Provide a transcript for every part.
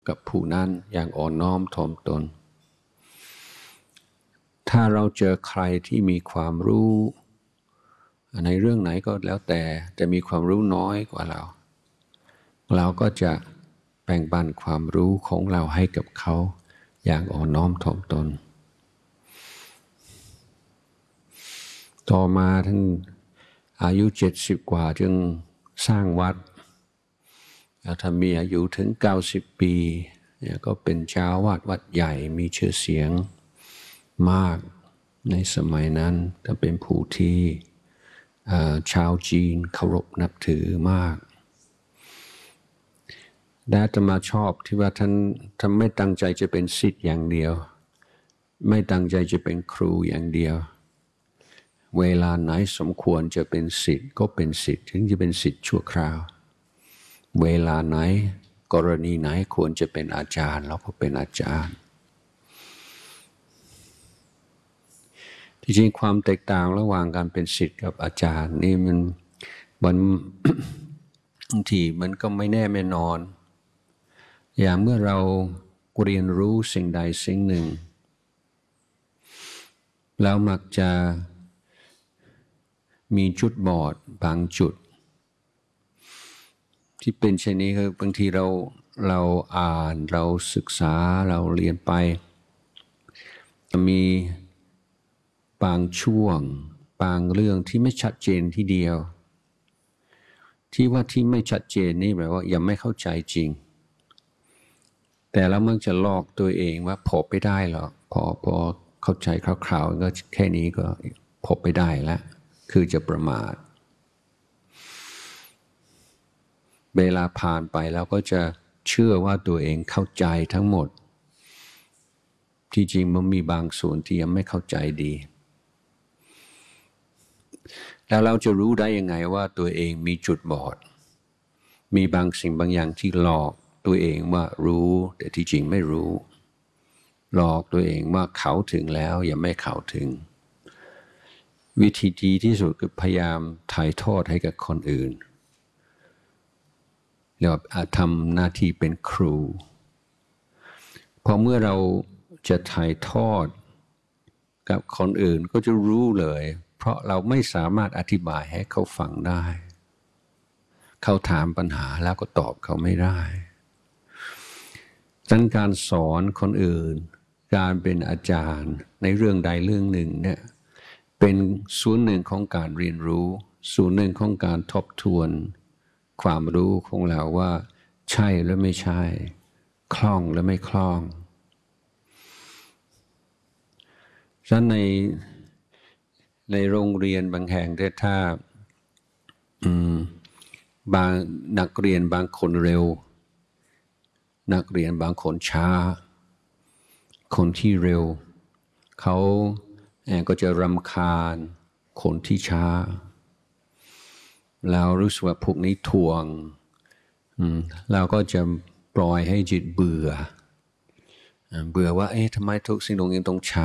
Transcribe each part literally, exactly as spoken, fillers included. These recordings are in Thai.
กับผู้นั้นอย่างอ่อนน้อมถ่อมตนถ้าเราเจอใครที่มีความรู้ในเรื่องไหนก็แล้วแต่จะมีความรู้น้อยกว่าเราเราก็จะแบ่งปันความรู้ของเราให้กับเขาอย่างอ่อนน้อมถ่อมตนต่อมาท่านอายุเจ็ดสิบกว่าจึงสร้างวัดแล้วถ้ามีอายุถึงเก้าสิบปีเนี่ยก็เป็นเจ้าวาดวัดใหญ่มีชื่อเสียงมากในสมัยนั้นถ้าเป็นผู้ที่ชาวจีนเคารพนับถือมากและอาตมาชอบที่ว่าท่านท่านไม่ตั้งใจจะเป็นศิษย์อย่างเดียวไม่ตั้งใจจะเป็นครูอย่างเดียวเวลาไหนสมควรจะเป็นศิษย์ก็เป็นศิษย์ถึงจะเป็นศิษย์ชั่วคราวเวลาไหนกรณีไหนควรจะเป็นอาจารย์เราก็เป็นอาจารย์ที่จริงความแตกต่างระหว่างการเป็นศิษย์กับอาจารย์นี่มันมันบางทีมันก็ไม่แน่ไม่นอนอย่างเมื่อเราเรียนรู้สิ่งใดสิ่งหนึ่งแล้วมักจะมีจุดบอดบางจุดที่เป็นเช่นนี้คือบางทีเราเราอ่านเราศึกษาเราเรียนไปมีบางช่วงบางเรื่องที่ไม่ชัดเจนทีเดียวที่ว่าที่ไม่ชัดเจนนี่แปลว่ายังไม่เข้าใจจริงแต่เรามักจะลอกตัวเองว่าพอไปได้หรอกพอพอเข้าใจคร่าวๆก็แค่นี้ก็พอไปได้แล้วคือจะประมาทเวลาผ่านไปแล้วก็จะเชื่อว่าตัวเองเข้าใจทั้งหมดที่จริงมันมีบางส่วนที่ยังไม่เข้าใจดีแล้วเราจะรู้ได้ยังไงว่าตัวเองมีจุดบอดมีบางสิ่งบางอย่างที่หลอกตัวเองว่ารู้แต่ที่จริงไม่รู้หลอกตัวเองว่าเขาถึงแล้วยังไม่เข้าถึงวิธีดีที่สุดคือพยายามถ่ายทอดให้กับคนอื่นเรียกว่าทำหน้าที่เป็นครูพอเมื่อเราจะถ่ายทอดกับคนอื่นก็จะรู้เลยเพราะเราไม่สามารถอธิบายให้เขาฟังได้เขาถามปัญหาแล้วก็ตอบเขาไม่ได้ดังนั้นการสอนคนอื่นการเป็นอาจารย์ในเรื่องใดเรื่องหนึ่งเนี่ยเป็นส่วนหนึ่งของการเรียนรู้ส่วนหนึ่งของการทบทวนความรู้ของเราว่าใช่หรือไม่ใช่คล่องหรือไม่คล่องฉะนั้นในในโรงเรียนบางแห่งถ้าบางนักเรียนบางคนเร็วนักเรียนบางคนช้าคนที่เร็วเขาก็จะรำคาญคนที่ช้าแล้วรู้สึกว่าพวกนี้ทวงเราก็จะปล่อยให้จิตเบื่อเบื่อว่าเอ๊ะทำไมทุกสิ่งทุกอย่างต้องช้า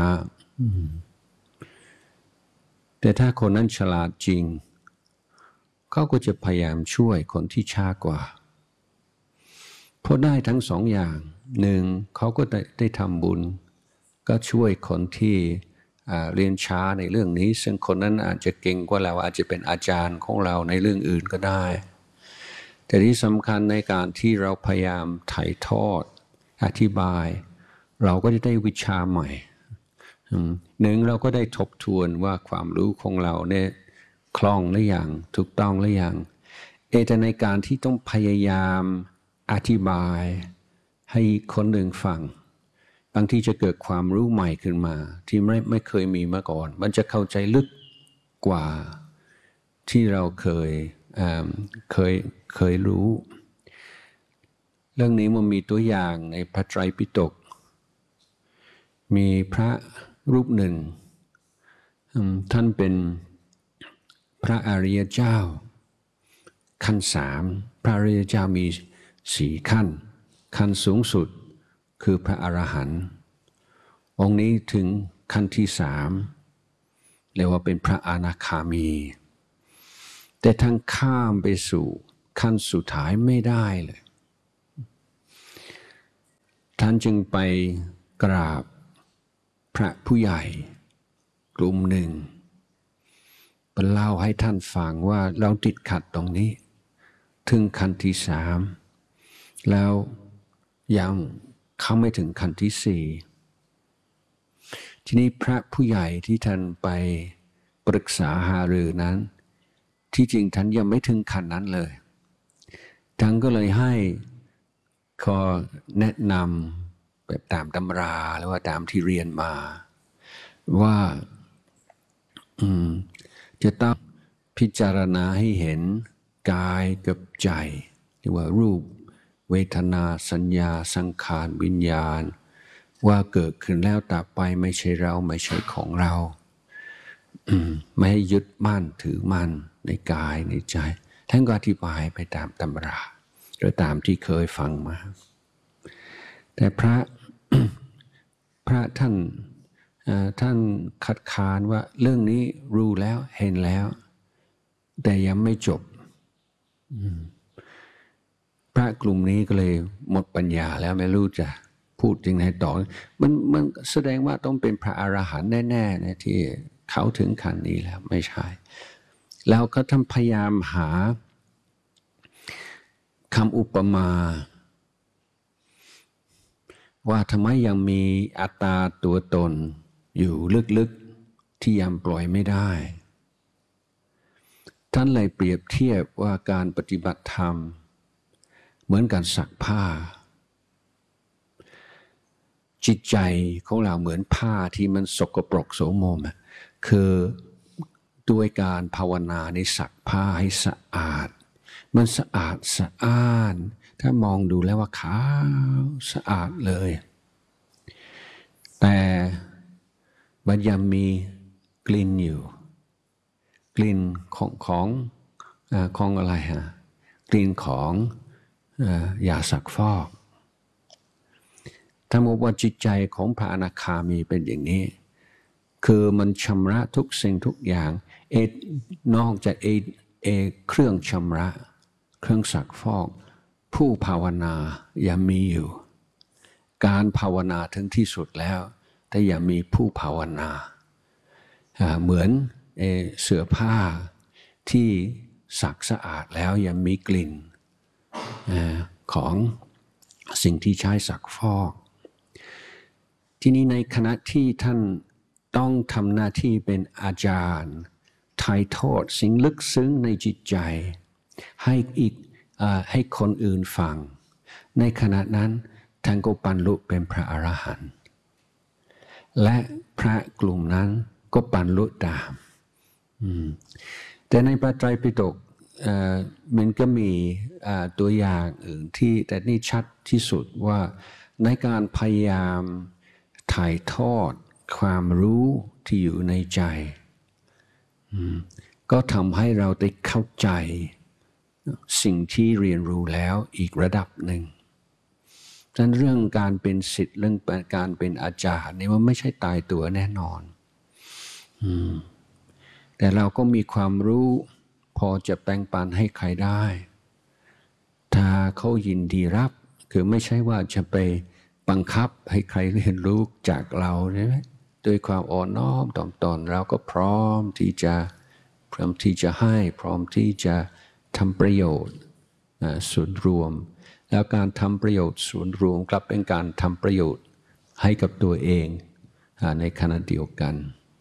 แต่ถ้าคนนั้นฉลาดจริงเขาก็จะพยายามช่วยคนที่ช้ากว่าเพราะได้ทั้งสองอย่างหนึ่งเขาก็ได้ได้ทำบุญก็ช่วยคนที่เรียนช้าในเรื่องนี้ซึ่งคนนั้นอาจจะเก่งกว่าเราอาจจะเป็นอาจารย์ของเราในเรื่องอื่นก็ได้แต่ที่สำคัญในการที่เราพยายามถ่ายทอดอธิบายเราก็จะได้วิชาใหม่หนึ่งเราก็ได้ทบทวนว่าความรู้ของเราเนี่ยคล่องหรือยังถูกต้องหรือยังเอแต่ในการที่ต้องพยายามอธิบายให้คนหนึ่งฟังบางทีจะเกิดความรู้ใหม่ขึ้นมาที่ไม่ไม่เคยมีมาก่อนมันจะเข้าใจลึกกว่าที่เราเคยเคยเคยรู้เรื่องนี้มันมีตัวอย่างในพระไตรปิฎกมีพระรูปหนึ่งท่านเป็นพระอริยเจ้าขั้นสามพระอริยเจ้ามีสี่ขั้นขั้นสูงสุดคือพระอรหันต์องค์นี้ถึงขั้นที่สามเรียกว่าเป็นพระอนาคามีแต่ทั้งข้ามไปสู่ขั้นสุดท้ายไม่ได้เลยท่านจึงไปกราบพระผู้ใหญ่กลุ่มหนึ่งเล่าให้ท่านฟังว่าเราติดขัดตรงนี้ถึงขั้นที่สามแล้วยังเข้าไม่ถึงขั้นที่สี่ทีนี้พระผู้ใหญ่ที่ท่านไปปรึกษาหารือนั้นที่จริงท่านยังไม่ถึงขั้นนั้นเลยท่านก็เลยให้ขอแนะนำแบบตามตำราหรือว่าตามที่เรียนมาว่าอืมจะต้องพิจารณาให้เห็นกายกับใจเรียกว่ารูปเวทนาสัญญาสังขารวิญญาณว่าเกิดขึ้นแล้วต่อไปไม่ใช่เราไม่ใช่ของเราไม่ให้ยึดมั่นถือมั่นในกายในใจท่านก็อธิบายไปตามตำราหรือตามที่เคยฟังมาแต่พระ พระท่านท่านคัดค้านว่าเรื่องนี้รู้แล้วเห็นแล้วแต่ยังไม่จบพระกลุ่มนี้ก็เลยหมดปัญญาแล้วไม่รู้จะพูดยังไงต่อมันมันแสดงว่าต้องเป็นพระอรหันต์แน่ๆนะที่เขาถึงขั้นนี้แล้วไม่ใช่แล้วก็ทำพยายามหาคำอุปมาว่าทำไมยังมีอัตตาตัวตนอยู่ลึกๆที่ยังปล่อยไม่ได้ท่านเลยเปรียบเทียบว่าการปฏิบัติธรรมเหมือนการซักผ้าจิตใจของเราเหมือนผ้าที่มันสกปรกโสมมคือด้วยการภาวนาในซักผ้าให้สะอาดมันสะอาดสะอ้านถ้ามองดูแล้วว่าขาวสะอาดเลยแต่มันยังมีกลิ่นอยู่กลิ่นของของของอะไรฮะกลิ่นของยาสักฟอกถ้าบอกว่าจิตใจของพระอนาคามีเป็นอย่างนี้คือมันชำระทุกสิ่งทุกอย่างเอนอกจากเอเอเครื่องชำระเครื่องสักฟอกผู้ภาวนายังมีอยู่การภาวนาถึงที่สุดแล้วแต่ยังมีผู้ภาวนาเหมือนเอเสื้อผ้าที่ซักสะอาดแล้วยังมีกลิ่นของสิ่งที่ใช้สักฟอกที่นี้ในขณะที่ท่านต้องทำหน้าที่เป็นอาจารย์ถ่ายทอดสิ่งลึกซึ้งในจิตใจให้อีกให้คนอื่นฟังในขณะนั้นท่านก็บรรลุเป็นพระอรหันต์และพระกลุ่มนั้นก็บรรลุตามแต่ในพระไตรปิฎกมันก็มีตัวอย่างอื่นที่แต่นี่ชัดที่สุดว่าในการพยายามถ่ายทอดความรู้ที่อยู่ในใจก็ทำให้เราได้เข้าใจสิ่งที่เรียนรู้แล้วอีกระดับหนึ่งฉะนั้นเรื่องการเป็นศิษย์เรื่องการเป็นอาจารย์นี่มันไม่ใช่ตายตัวแน่นอนแต่เราก็มีความรู้พอจะแบ่งปันให้ใครได้ถ้าเขายินดีรับคือไม่ใช่ว่าจะไปบังคับให้ใครเรียนรู้จากเราใช่ไหมด้วยความอ่อนน้อมถ่อมตนเราก็พร้อมที่จะพร้อมที่จะให้พร้อมที่จะทำประโยชน์ส่วนรวมแล้วการทำประโยชน์ส่วนรวมกลับเป็นการทำประโยชน์ให้กับตัวเองในขณะเดียวกัน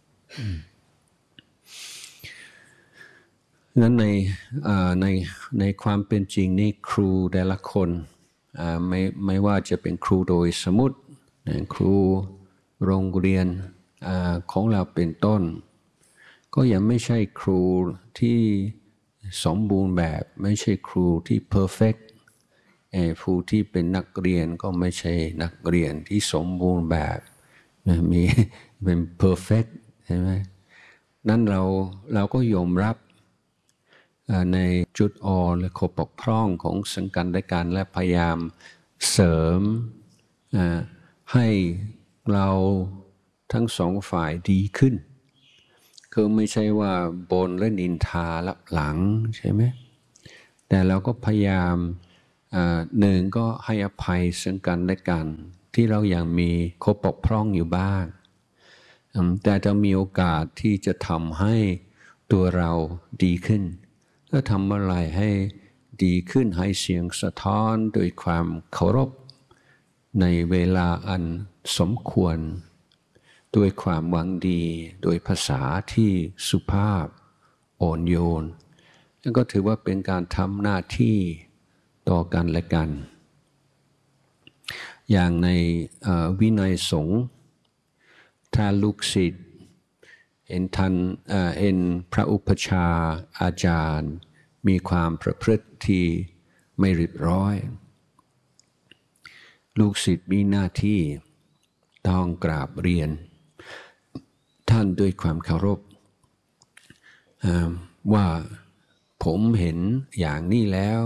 นั้นในในในความเป็นจริงนี่ครูแต่ละคนไม่ไม่ว่าจะเป็นครูโดยสมมุติครูโรงเรียนของเราเป็นต้นก็ยังไม่ใช่ครูที่สมบูรณ์แบบไม่ใช่ครูที่เพอร์เฟกต์ผู้ที่เป็นนักเรียนก็ไม่ใช่นักเรียนที่สมบูรณ์แบบมีเป็นเพอร์เฟกต์ใช่ไหมนั้นเราเราก็ยอมรับในจุดอ่อนและข้อบกพร่องของซึ่งกันและกันและพยายามเสริมให้เราทั้งสองฝ่ายดีขึ้นคือไม่ใช่ว่าบ่นและนินทาลับหลังใช่ไหมแต่เราก็พยายามหนึ่งก็ให้อภัยซึ่งกันและกันที่เรายังมีข้อบกพร่องอยู่บ้างแต่จะมีโอกาสที่จะทำให้ตัวเราดีขึ้นก็ทำอะไรให้ดีขึ้นให้เสียงสะท้อนโดยความเคารพในเวลาอันสมควรด้วยความหวังดีโดยภาษาที่สุภาพอ่อนโยนนั่นก็ถือว่าเป็นการทำหน้าที่ต่อกันและกันอย่างในวินัยสงฆ์ถ้าลูกศิษย์เห็นท่านเห็นพระอุปชาอาจารย์มีความประพฤติที่ไม่เรียบร้อยลูกศิษย์มีหน้าที่ต้องกราบเรียนท่านด้วยความเคารพว่าผมเห็นอย่างนี้แล้ว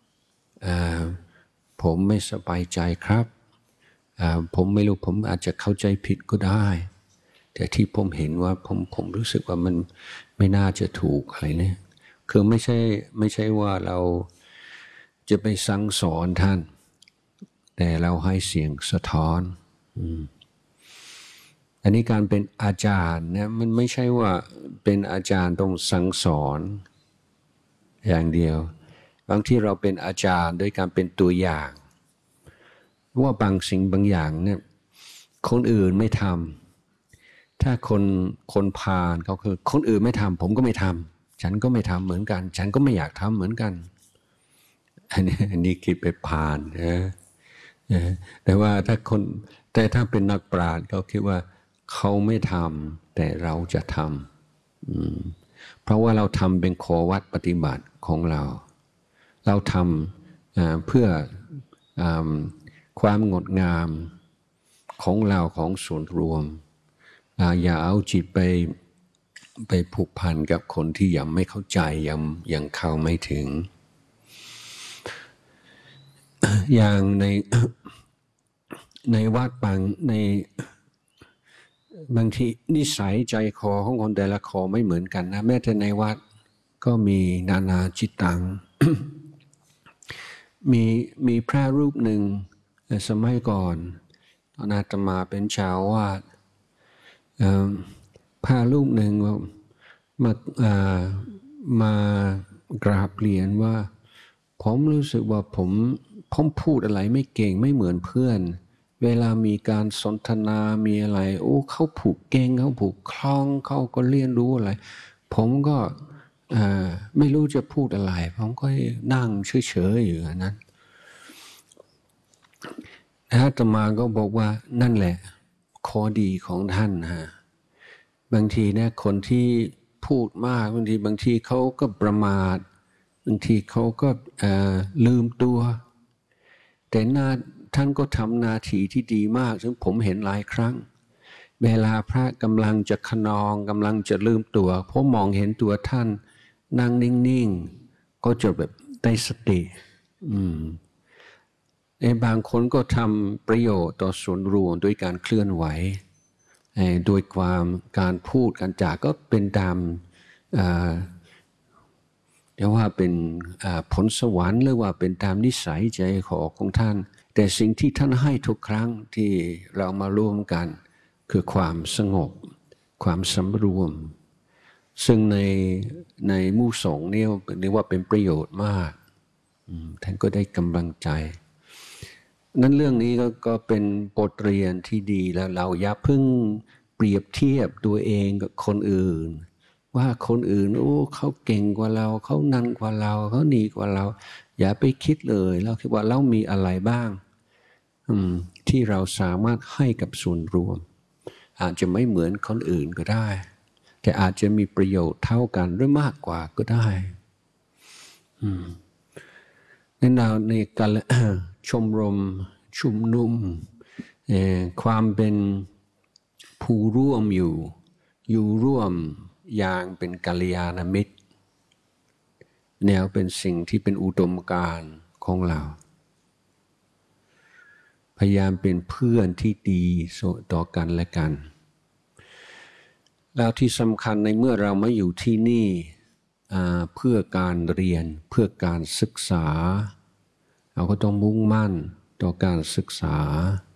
ผมไม่สบายใจครับผมไม่รู้ผมอาจจะเข้าใจผิดก็ได้แต่ที่ผมเห็นว่าผมผมรู้สึกว่ามันไม่น่าจะถูกอะไรเนี่ยคือไม่ใช่ไม่ใช่ว่าเราจะไปสั่งสอนท่านแต่เราให้เสียงสะท้อนอันนี้การเป็นอาจารย์เนี่ยมันไม่ใช่ว่าเป็นอาจารย์ต้องสั่งสอนอย่างเดียวบางที่เราเป็นอาจารย์ด้วยการเป็นตัวอย่างว่าบางสิ่งบางอย่างเนี่ยคนอื่นไม่ทำถ้าคนคนพาลเขาคือคนอื่นไม่ทำผมก็ไม่ทำฉันก็ไม่ทำเหมือนกันฉันก็ไม่อยากทำเหมือนกันอันนี้อันนี้คิดไปพาลนะแต่ว่าถ้าคนแต่ถ้าเป็นนักปราชญ์เขาคิดว่าเขาไม่ทำแต่เราจะทำเพราะว่าเราทำเป็นข้อวัดปฏิบัติของเราเราทำเพื่อความงดงามของเราของส่วนรวมอย่าเอาจิตไปไปผูกพันกับคนที่ยังไม่เข้าใจยังยังเข้าไม่ถึงอย่างในในวัดบางในบางทีนิสัยใจคอของคนแต่ละคอไม่เหมือนกันนะแม้แต่ในวัดก็มีนานาจิตตัง มีมีพระรูปหนึ่งสมัยก่อนตอนอาตมาเป็นชาววาดพระรูปหนึ่งมามากราบเรียนว่าผมรู้สึกว่าผมผมพูดอะไรไม่เก่งไม่เหมือนเพื่อนเวลามีการสนทนามีอะไรโอ้เขาผูกเก่งเขาผูกคล่องเขาก็เรียนรู้อะไรผมก็ไม่รู้จะพูดอะไรผมก็นั่งเฉยๆอยู่นั้นอาตมาก็บอกว่านั่นแหละข้อดีของท่านฮะบางทีเนี่ยคนที่พูดมากบางทีบางทีเขาก็ประมาทบางทีเขาก็ลืมตัวแต่หน้าท่านก็ทำหน้าที่ที่ดีมากซึ่งผมเห็นหลายครั้งเวลาพระกำลังจะขนองกำลังจะลืมตัวผมมองเห็นตัวท่านนั่งนิ่งๆก็จะแบบได้สติอืมในบางคนก็ทำประโยชน์ต่อส่วนรวมด้วยการเคลื่อนไหวโดยความการพูดการจาก็เป็นตามเรียกว่าเป็นผลสวรรค์หรือว่าเป็นตามนิสัยใจคอของท่านแต่สิ่งที่ท่านให้ทุกครั้งที่เรามาร่วมกันคือความสงบความสำรวมซึ่งในในหมู่สงฆ์เนี่ยเรียกว่าเป็นประโยชน์มากท่านก็ได้กำลังใจนั้นเรื่องนี้ก็ก็เป็นบทเรียนที่ดีแล้วเราอย่าเพิ่งเปรียบเทียบตัวเองกับคนอื่นว่าคนอื่นโอ้เขาเก่งกว่าเราเขานั่นกว่าเราเขาดีกว่าเราอย่าไปคิดเลยเราคิดว่าเรามีอะไรบ้างที่เราสามารถให้กับส่วนรวมอาจจะไม่เหมือนคนอื่นก็ได้แต่อาจจะมีประโยชน์เท่ากันหรือมากกว่าก็ได้ในแนวในการชมรมชุมนุมความเป็นผู้ร่วมอยู่อยู่ร่วมอย่างเป็นกัลยาณมิตรแนวเป็นสิ่งที่เป็นอุดมการณ์ของเราพยายามเป็นเพื่อนที่ดีต่อกันและกันแล้วที่สำคัญในเมื่อเรามาอยู่ที่นี่เพื่อการเรียนเพื่อการศึกษาเราก็ต้องมุ่งมั่นต่อการศึกษา